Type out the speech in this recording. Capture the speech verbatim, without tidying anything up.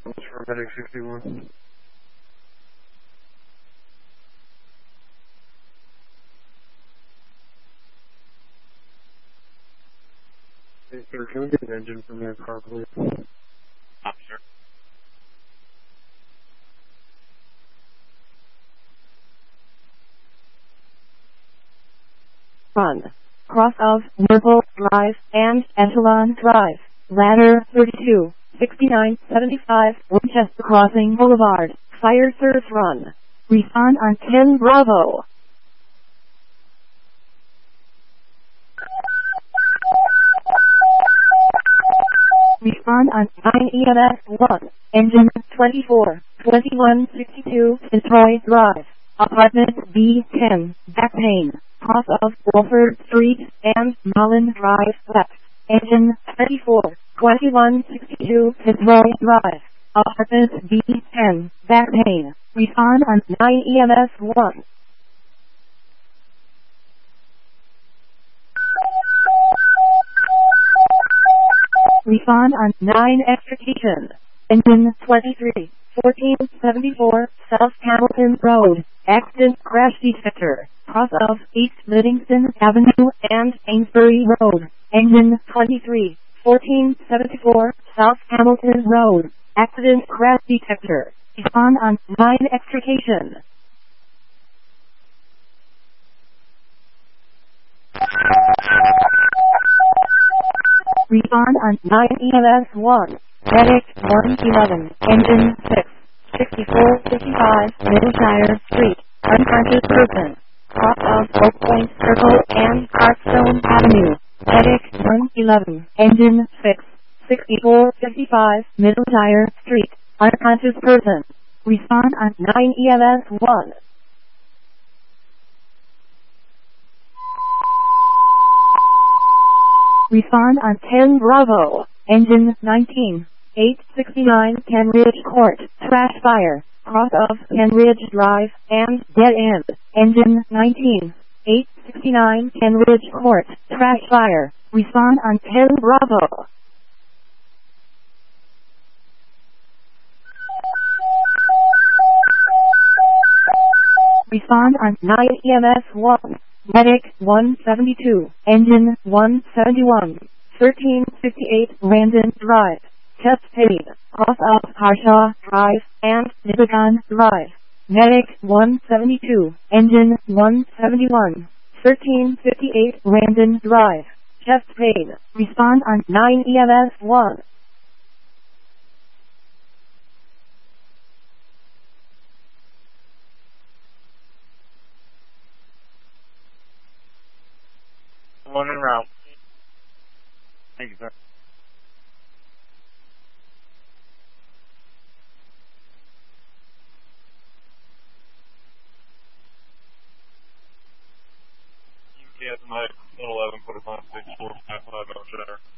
For Medic sixty-one. Hey, sir, can we get an engine from your car, please? Officer. Run. Cross of Merple Drive and Echelon Drive. Ladder thirty-two, sixty-nine seventy-five, Winchester Crossing Boulevard. Fire service run. Respond on ten Bravo. Respond on nine E M S one. Engine twenty-four, twenty-one sixty-two, Detroit Drive. Apartment B ten, back pain. Cross of Wolford Street and Mullen Drive West. Engine thirty-four, twenty-one sixty-two, Detroit Drive. Apartment B ten, back pain. Respond on nine E M S one. Respond on nine extrication. Engine twenty-three, fourteen seventy-four, South Hamilton Road. Accident crash detector. Cross of East Livingston Avenue and Amesbury Road. Engine twenty-three, fourteen seventy-four, South Hamilton Road. Accident crash detector. Respond on nine extrication. Respond on nine E M S one. Medic one eleven. Engine six. sixty-four fifty-five Middleshire Street. Unconscious person. Cross of Oak Point Circle and Carstone Avenue. Medic one eleven. Engine six. sixty-four fifty-five Middleshire Street. Unconscious person. Respond on nine E M S one. Respond on ten Bravo. Engine nineteen. eight sixty-nine Kenridge Court. Trash fire. Cross of Kenridge Drive and dead end. Engine nineteen. eight sixty-nine Kenridge Court. Trash fire. Respond on ten Bravo. Respond on nine E M S one. Medic one seventy-two. Engine one seventy-one. thirteen fifty-eight Landon Drive. Chest pain. Cross of Harshaw Drive and Nipigon Drive. Medic one seventy-two. Engine one seventy-one. thirteen fifty-eight Landon Drive. Chest pain. Respond on nine E M S one. One en route. Thank you, sir. U T S Mike one eleven, put us on six four five five, no shatter.